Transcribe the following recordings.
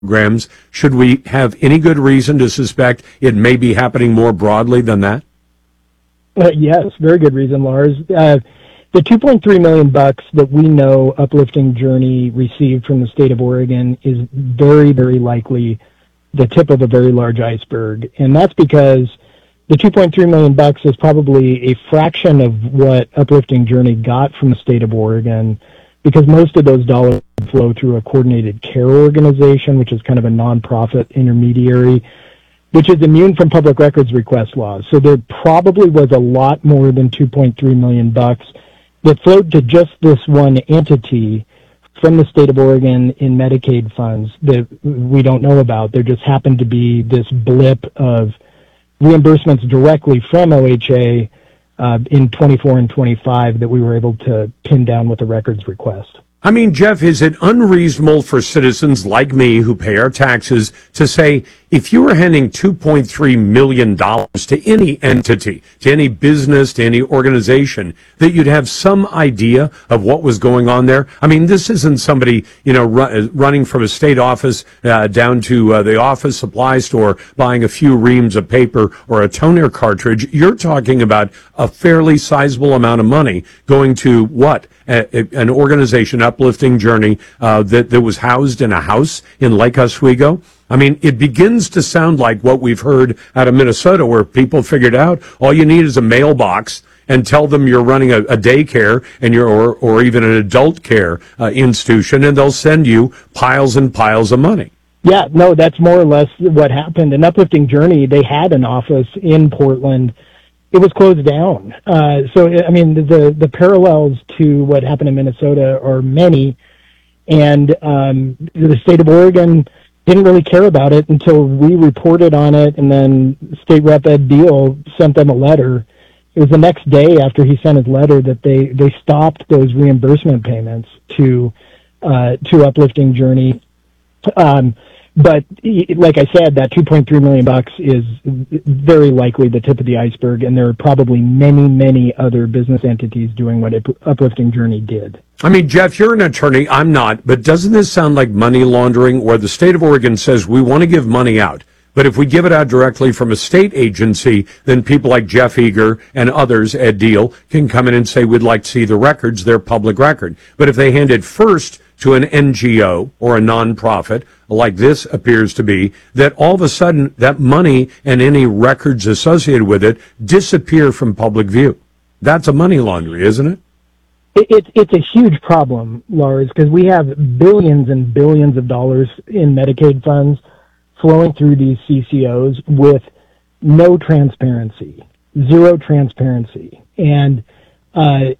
programs. Should we have any good reason to suspect it may be happening more broadly than that? Yes, very good reason, Lars. The $2.3 million that we know Uplifting Journey received from the state of Oregon is very, very likely the tip of a very large iceberg. And that's because the $2.3 million is probably a fraction of what Uplifting Journey got from the state of Oregon, because most of those dollars flow through a coordinated care organization, which is kind of a nonprofit intermediary, which is immune from public records request laws. So there probably was a lot more than $2.3 million that flowed to just this one entity from the state of Oregon in Medicaid funds that we don't know about. There just happened to be this blip of reimbursements directly from OHA in 24 and 25 that we were able to pin down with a records request. I mean, Jeff, is it unreasonable for citizens like me who pay our taxes to say, if you were handing $2.3 million to any entity, to any business, to any organization, that you'd have some idea of what was going on there? I mean, this isn't somebody, running from a state office down to the office supply store, buying a few reams of paper or a toner cartridge. You're talking about a fairly sizable amount of money going to what? An organization, Uplifting Journey, that was housed in a house in Lake Oswego. I mean, it begins to sound like what we've heard out of Minnesota, where people figured out all you need is a mailbox and tell them you're running a daycare and or even an adult care institution, and they'll send you piles and piles of money. Yeah, no, that's more or less what happened. In Uplifting Journey, they had an office in Portland. It was closed down. So, I mean, the parallels to what happened in Minnesota are many, and the state of Oregon didn't really care about it until we reported on it, and then State Rep Ed Beal sent them a letter. It was the next day after he sent his letter that they stopped those reimbursement payments to Uplifting Journey. But like I said, that $2.3 million is very likely the tip of the iceberg, and there are probably many, many other business entities doing what Uplifting Journey did. I mean, Jeff, you're an attorney. I'm not. But doesn't this sound like money laundering, where the state of Oregon says we want to give money out, but if we give it out directly from a state agency, then people like Jeff Eager and others, Ed Deal, can come in and say, we'd like to see the records, they're public record. But if they hand it first to an NGO or a nonprofit, like this appears to be, that all of a sudden that money and any records associated with it disappear from public view. That's a money laundry, isn't it? It's a huge problem, Lars, because we have billions and billions of dollars in Medicaid funds flowing through these CCOs with no transparency, zero transparency. And I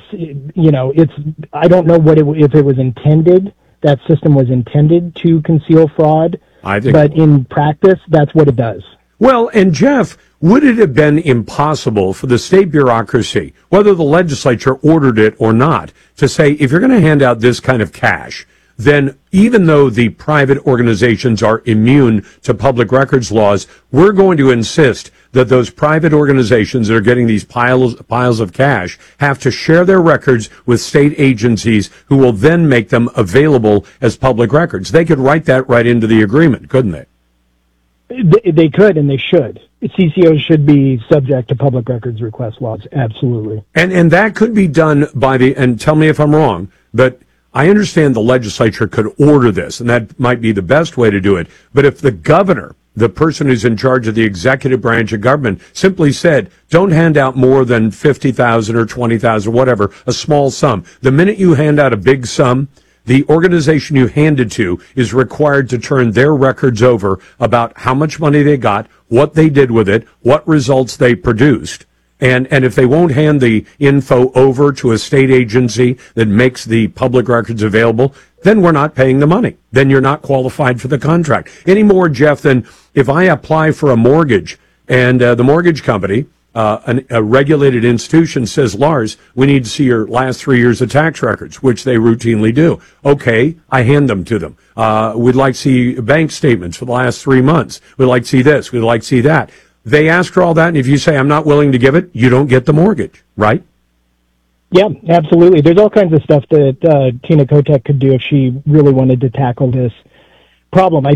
don't know if it was intended, that system was intended to conceal fraud, but in practice, that's what it does. Well, and Jeff, would it have been impossible for the state bureaucracy, whether the legislature ordered it or not, to say, if you're going to hand out this kind of cash, then even though the private organizations are immune to public records laws, we're going to insist that those private organizations that are getting these piles of cash have to share their records with state agencies who will then make them available as public records. They could write that right into the agreement, couldn't they? They could, and they should. CCOs should be subject to public records request laws, absolutely. And that could be done by and tell me if I'm wrong, but I understand the legislature could order this, and that might be the best way to do it. But if the governor, the person who's in charge of the executive branch of government, simply said, don't hand out more than $50,000 or $20,000, whatever, a small sum. The minute you hand out a big sum, the organization you hand it to is required to turn their records over about how much money they got, what they did with it, what results they produced. And if they won't hand the info over to a state agency that makes the public records available, then we're not paying the money. Then you're not qualified for the contract. Any more, Jeff, than if I apply for a mortgage and the mortgage company, a regulated institution says, Lars, we need to see your last 3 years of tax records, which they routinely do. Okay, I hand them to them. We'd like to see bank statements for the last 3 months. We'd like to see this. We'd like to see that. They ask for all that, and if you say, I'm not willing to give it, you don't get the mortgage, right? Yeah, absolutely. There's all kinds of stuff that Tina Kotek could do if she really wanted to tackle this problem. I